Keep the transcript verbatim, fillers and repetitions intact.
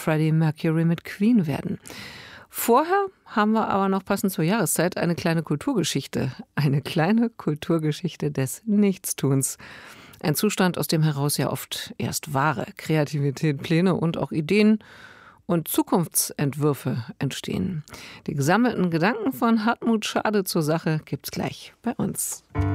Freddie Mercury mit Queen werden. Vorher haben wir aber noch passend zur Jahreszeit eine kleine Kulturgeschichte. Eine kleine Kulturgeschichte des Nichtstuns. Ein Zustand, aus dem heraus ja oft erst wahre Kreativität, Pläne und auch Ideen und Zukunftsentwürfe entstehen. Die gesammelten Gedanken von Hartmut Schade zur Sache gibt's gleich bei uns.